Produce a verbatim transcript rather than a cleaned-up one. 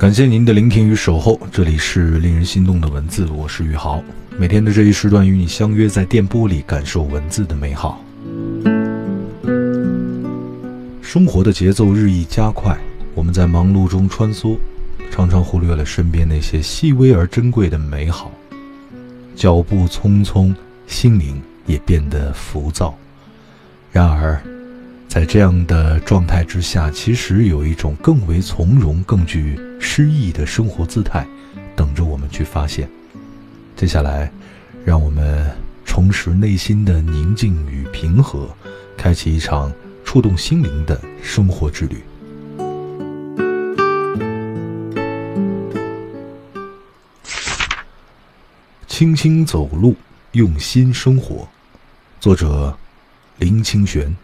感谢您的聆听与守候，这里是令人心动的文字，我是宇豪。每天的这一时段与你相约在电波里，感受文字的美好。生活的节奏日益加快，我们在忙碌中穿梭，常常忽略了身边那些细微而珍贵的美好。脚步匆匆，心灵也变得浮躁。然而在这样的状态之下，其实有一种更为从容、更具诗意的生活姿态等着我们去发现。接下来让我们重拾内心的宁静与平和，开启一场触动心灵的生活之旅。轻轻走路，用心生活。作者林清玄。